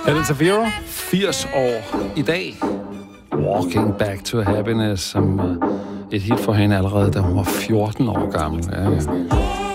Helen Severo, 80 år i dag. Walking Back to Happiness, som et hit for hende allerede, da hun var 14 år gammel. Ja, ja.